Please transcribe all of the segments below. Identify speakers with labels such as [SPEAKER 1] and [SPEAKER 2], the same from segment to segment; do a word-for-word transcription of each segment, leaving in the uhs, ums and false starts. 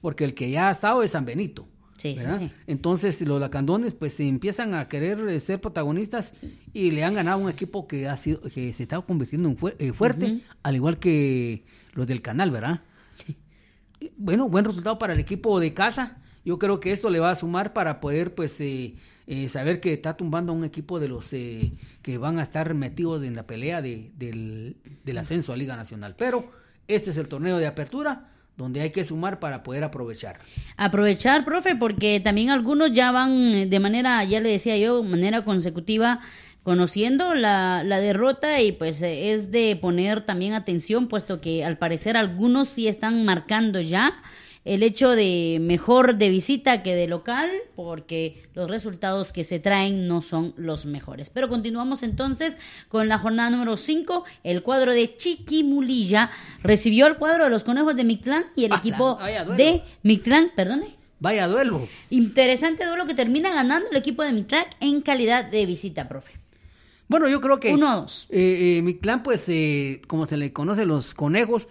[SPEAKER 1] porque el que ya ha estado es San Benito.
[SPEAKER 2] Sí,
[SPEAKER 1] ¿verdad?
[SPEAKER 2] sí, sí.
[SPEAKER 1] Entonces los lacandones pues empiezan a querer ser protagonistas y le han ganado un equipo que ha sido que se está convirtiendo en fu- eh, fuerte, uh-huh. al igual que los del Canal, ¿verdad?
[SPEAKER 2] Sí.
[SPEAKER 1] Bueno, buen resultado para el equipo de casa. Yo creo que esto le va a sumar para poder pues eh, eh, saber que está tumbando a un equipo de los eh, que van a estar metidos en la pelea de, del, del ascenso a Liga Nacional. Pero este es el torneo de apertura, donde hay que sumar para poder aprovechar.
[SPEAKER 2] Aprovechar, profe, porque también algunos ya van de manera, ya le decía yo, manera consecutiva, conociendo la, la derrota, y pues es de poner también atención, puesto que al parecer algunos sí están marcando ya el hecho de mejor de visita que de local, porque los resultados que se traen no son los mejores. Pero continuamos entonces con la jornada número cinco. El cuadro de Chiquimulilla recibió el cuadro de los Conejos de Mictlán y el ah, equipo de Mictlán, perdone.
[SPEAKER 1] Vaya duelo.
[SPEAKER 2] Interesante duelo que termina ganando el equipo de Mictlán en calidad de visita, profe.
[SPEAKER 1] Bueno, yo creo que
[SPEAKER 2] uno a dos.
[SPEAKER 1] Eh, eh, Mictlán, pues, eh, como se le conoce, los Conejos,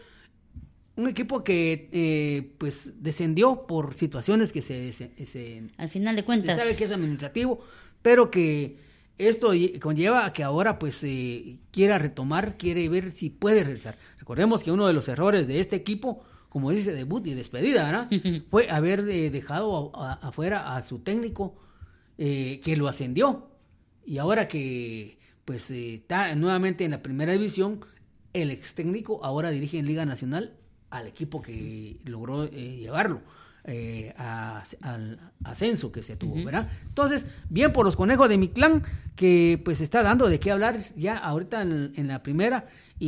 [SPEAKER 1] un equipo que eh, pues descendió por situaciones que se, se, se
[SPEAKER 2] al final de cuentas
[SPEAKER 1] se sabe que es administrativo, pero que esto conlleva a que ahora pues eh, quiera retomar, quiere ver si puede regresar. Recordemos que uno de los errores de este equipo, como dice, debut y despedida, ¿verdad? fue haber eh, dejado a, a, afuera a su técnico eh, que lo ascendió, y ahora que pues eh, está nuevamente en la primera división, el ex técnico ahora dirige en Liga Nacional al equipo que logró eh, llevarlo eh, a, al ascenso que se tuvo, uh-huh. ¿verdad? Entonces, bien por los Conejos de Mictlán, que pues está dando de qué hablar ya ahorita en, en la primera,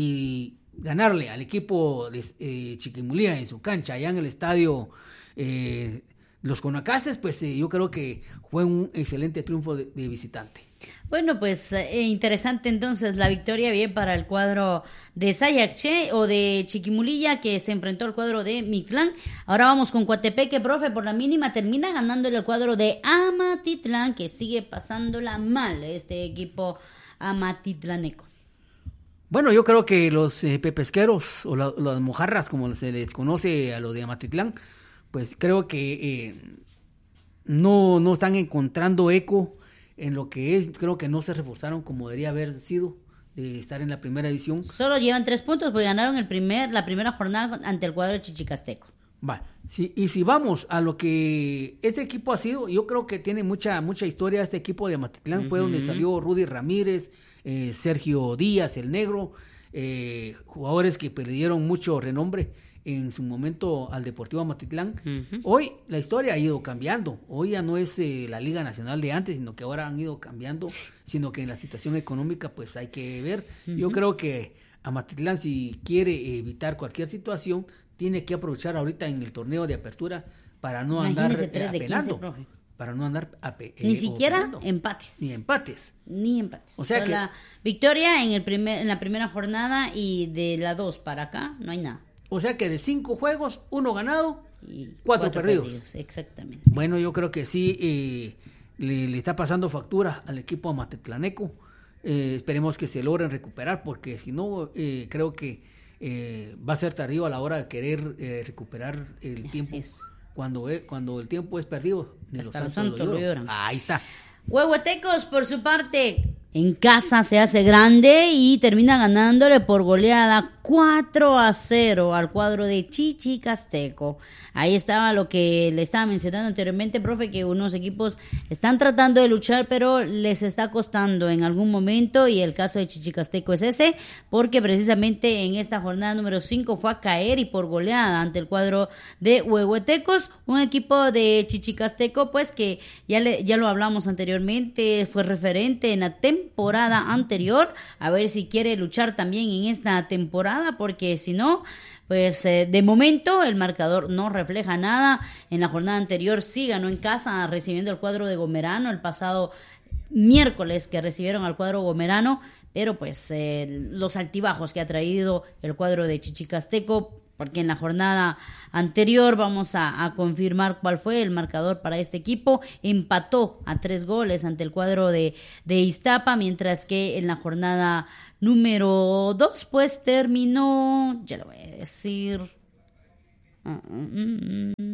[SPEAKER 1] y ganarle al equipo de eh, Chiquimulilla en su cancha, allá en el estadio eh, Los Conacastes, pues eh, yo creo que fue un excelente triunfo de, de visitante.
[SPEAKER 2] Bueno, pues eh, interesante entonces la victoria bien para el cuadro de Sayaché o de Chiquimulilla, que se enfrentó al cuadro de Mictlán. Ahora vamos con Coatepeque, profe, por la mínima termina ganándole el cuadro de Amatitlán, que sigue pasándola mal este equipo amatitlaneco.
[SPEAKER 1] Bueno, yo creo que los eh, pepesqueros o la, las mojarras, como se les conoce a los de Amatitlán, pues creo que eh, no, no están encontrando eco en lo que es. Creo que no se reforzaron como debería haber sido de estar en la primera división.
[SPEAKER 2] Solo llevan tres puntos, porque ganaron el primer la primera jornada ante el cuadro de Chichicasteco.
[SPEAKER 1] Vale, sí, y si vamos a lo que este equipo ha sido, yo creo que tiene mucha mucha historia. Este equipo de Amatitlán uh-huh. fue donde salió Rudy Ramírez, eh, Sergio Díaz, el negro, eh, jugadores que perdieron mucho renombre en su momento al Deportivo Amatitlán. Uh-huh. Hoy la historia ha ido cambiando. Hoy ya no es eh, la Liga Nacional de antes, sino que ahora han ido cambiando, sino que en la situación económica pues hay que ver. Uh-huh. Yo creo que Amatitlán, si quiere evitar cualquier situación, tiene que aprovechar ahorita en el torneo de apertura para no andar eh, apelando. quince, para no andar ape,
[SPEAKER 2] eh, Ni siquiera
[SPEAKER 1] apelando.
[SPEAKER 2] empates.
[SPEAKER 1] Ni empates.
[SPEAKER 2] Ni empates.
[SPEAKER 1] O sea que
[SPEAKER 2] la victoria en el primer en la primera jornada, y de la dos para acá no hay nada.
[SPEAKER 1] O sea que de cinco juegos, uno ganado y cuatro, cuatro perdidos. perdidos.
[SPEAKER 2] Exactamente.
[SPEAKER 1] Bueno, yo creo que sí eh, le, le está pasando factura al equipo amatitlaneco. Eh, esperemos que se logren recuperar, porque si no, eh, creo que eh, va a ser tardío a la hora de querer eh, recuperar el Así tiempo. Es. Cuando, eh, cuando el tiempo es perdido, ni
[SPEAKER 2] Hasta
[SPEAKER 1] los santos, santos lo lloran.
[SPEAKER 2] Ahí
[SPEAKER 1] está.
[SPEAKER 2] Huehuetecos, por su parte, en casa se hace grande y termina ganándole por goleada cuatro a cero al cuadro de Chichicasteco. Ahí estaba lo que le estaba mencionando anteriormente, profe, que unos equipos están tratando de luchar, pero les está costando en algún momento, y el caso de Chichicasteco es ese, porque precisamente en esta jornada número cinco fue a caer y por goleada ante el cuadro de Huehuetecos, un equipo de Chichicasteco, pues que ya, le, ya lo hablamos anteriormente, fue referente en la temporada anterior, a ver si quiere luchar también en esta temporada, porque si no, pues eh, de momento el marcador no refleja nada. En la jornada anterior sí ganó en casa recibiendo el cuadro de Gomerano el pasado miércoles, que recibieron al cuadro Gomerano, pero pues eh, los altibajos que ha traído el cuadro de Chichicasteco, porque en la jornada anterior, vamos a, a confirmar cuál fue el marcador para este equipo, empató a tres goles ante el cuadro de, de Iztapa, mientras que en la jornada número dos, pues terminó, ya lo voy a decir,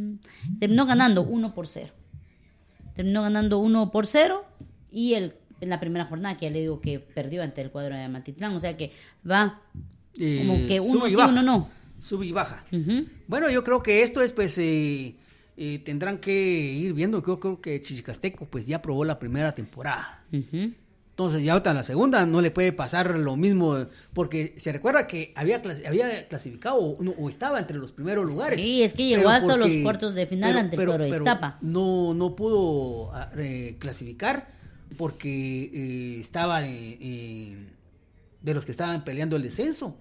[SPEAKER 2] terminó ganando uno por cero. Terminó ganando uno por cero y el, en la primera jornada que ya le digo que perdió ante el cuadro de Amatitlán, o sea que va
[SPEAKER 1] Eh,
[SPEAKER 2] como que uno
[SPEAKER 1] sube y
[SPEAKER 2] sí,
[SPEAKER 1] baja.
[SPEAKER 2] uno no.
[SPEAKER 1] Sube y baja.
[SPEAKER 2] Ujú.
[SPEAKER 1] Bueno, yo creo que esto es, pues, eh, eh, tendrán que ir viendo. Yo creo que Chichicasteco, pues, ya probó la primera temporada.
[SPEAKER 2] Ujú.
[SPEAKER 1] Entonces, ya ahorita en la segunda no le puede pasar lo mismo, porque se recuerda que había, clas- había clasificado o, no- o estaba entre los primeros lugares.
[SPEAKER 2] Sí, es que llegó
[SPEAKER 1] Pero
[SPEAKER 2] hasta los
[SPEAKER 1] porque-
[SPEAKER 2] cuartos de final
[SPEAKER 1] pero-
[SPEAKER 2] ante el
[SPEAKER 1] pero-
[SPEAKER 2] cuadro de
[SPEAKER 1] pero
[SPEAKER 2] Iztapa.
[SPEAKER 1] No, no pudo ah, eh, clasificar porque eh, estaba eh, eh, de los que estaban peleando el descenso.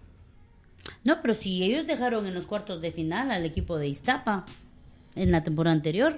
[SPEAKER 2] No, pero si ellos dejaron en los cuartos de final al equipo de Iztapa en la temporada anterior.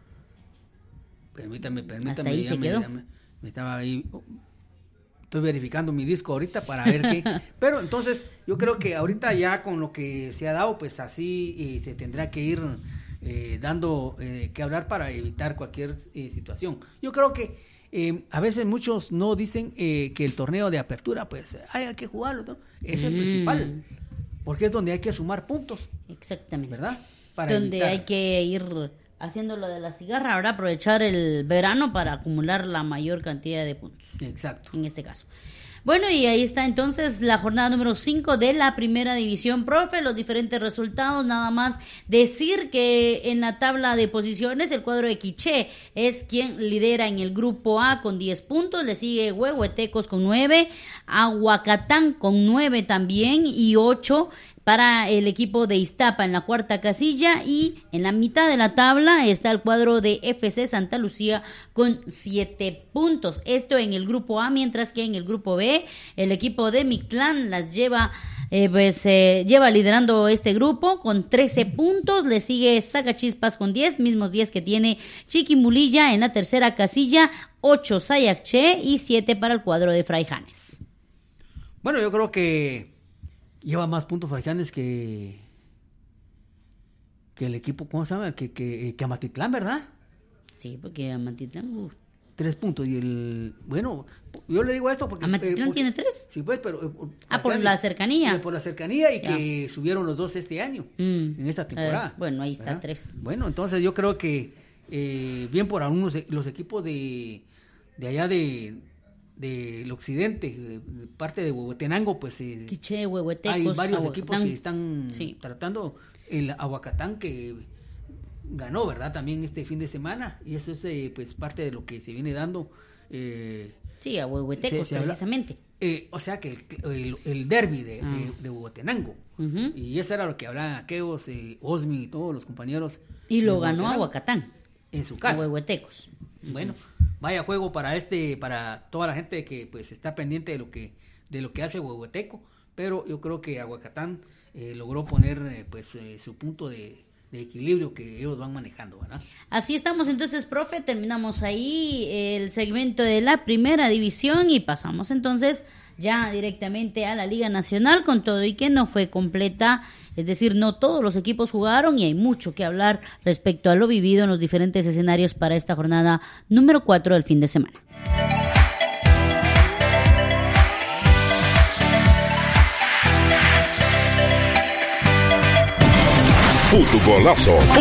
[SPEAKER 1] Permítame, permítame.
[SPEAKER 2] Hasta ahí
[SPEAKER 1] ya
[SPEAKER 2] se
[SPEAKER 1] me,
[SPEAKER 2] quedó.
[SPEAKER 1] ya me- me estaba ahí. oh, Estoy verificando mi disco ahorita para ver qué. Pero entonces, yo creo que ahorita ya con lo que se ha dado, pues así eh, se tendrá que ir eh, dando eh, que hablar para evitar cualquier eh, situación. Yo creo que eh, a veces muchos no dicen eh, que el torneo de apertura, pues hay, hay que jugarlo, ¿no? Es el
[SPEAKER 2] Mm.
[SPEAKER 1] principal, porque es donde hay que sumar puntos,
[SPEAKER 2] Exactamente.
[SPEAKER 1] ¿verdad? Para
[SPEAKER 2] Donde
[SPEAKER 1] evitar.
[SPEAKER 2] hay que ir haciendo lo de la cigarra, ahora aprovechar el verano para acumular la mayor cantidad de puntos,
[SPEAKER 1] Exacto.
[SPEAKER 2] en este caso. Bueno, y ahí está entonces la jornada número cinco de la primera división, profe, los diferentes resultados, nada más decir que en la tabla de posiciones el cuadro de Quiché es quien lidera en el grupo A con diez puntos, le sigue Huehuetecos con nueve, Aguacatán con nueve también y ocho para el equipo de Iztapa en la cuarta casilla, y en la mitad de la tabla está el cuadro de F C Santa Lucía con siete puntos. Esto en el grupo A, mientras que en el grupo B el equipo de Mictlán las lleva eh, pues eh, lleva liderando este grupo con trece puntos, le sigue Sacachispas con diez, mismos diez que tiene Chiquimulilla en la tercera casilla, ocho Sayacché y siete para el cuadro de Fraijanes.
[SPEAKER 1] Bueno, yo creo que lleva más puntos Fraijanes que que el equipo, ¿cómo se llama? Que, que, que Amatitlán, ¿verdad?
[SPEAKER 2] Sí, porque Amatitlán... Uh.
[SPEAKER 1] Tres puntos y el... Bueno, yo le digo esto porque...
[SPEAKER 2] ¿Amatitlán
[SPEAKER 1] eh, porque-
[SPEAKER 2] tiene tres?
[SPEAKER 1] Sí, pues, pero... eh,
[SPEAKER 2] Ah, por
[SPEAKER 1] Fraijanes-
[SPEAKER 2] la cercanía.
[SPEAKER 1] eh, Por la cercanía y
[SPEAKER 2] Ya.
[SPEAKER 1] que subieron los dos este año,
[SPEAKER 2] Mm.
[SPEAKER 1] en esta temporada.
[SPEAKER 2] Eh, bueno, ahí está,
[SPEAKER 1] ¿verdad?
[SPEAKER 2] tres.
[SPEAKER 1] Bueno, entonces yo creo que eh, bien por algunos e- los equipos de, de allá de del occidente, de, de parte de Huehuetenango, pues... eh,
[SPEAKER 2] Quiché, Huehuetecos,
[SPEAKER 1] hay varios
[SPEAKER 2] Aguacatán.
[SPEAKER 1] equipos que están
[SPEAKER 2] Sí.
[SPEAKER 1] tratando. El Aguacatán que ganó, ¿verdad? También este fin de semana. Y eso es eh, pues parte de lo que se viene dando. Eh,
[SPEAKER 2] Sí, a Huehuetecos,
[SPEAKER 1] se- se habla-
[SPEAKER 2] precisamente.
[SPEAKER 1] eh, o sea que el, el, el derby de,
[SPEAKER 2] Ah.
[SPEAKER 1] de, de Huehuetenango.
[SPEAKER 2] Ujú.
[SPEAKER 1] Y eso era lo que hablaban aquellos, eh, Osmi y todos los compañeros.
[SPEAKER 2] Y lo
[SPEAKER 1] de
[SPEAKER 2] ganó
[SPEAKER 1] Huehuetenango
[SPEAKER 2] Aguacatán,
[SPEAKER 1] en su
[SPEAKER 2] a
[SPEAKER 1] casa.
[SPEAKER 2] Huehuetecos.
[SPEAKER 1] Bueno, vaya juego para este, para toda la gente que pues está pendiente de lo que, de lo que hace Huehueteco, pero yo creo que Aguacatán eh, logró poner eh, pues eh, su punto de, de equilibrio que ellos van manejando, ¿verdad?
[SPEAKER 2] Así estamos entonces, profe, terminamos ahí el segmento de la primera división y pasamos entonces ya directamente a la Liga Nacional, con todo y que no fue completa, es decir, no todos los equipos jugaron y hay mucho que hablar respecto a lo vivido en los diferentes escenarios para esta jornada número cuatro del fin de semana.
[SPEAKER 3] Futbolazo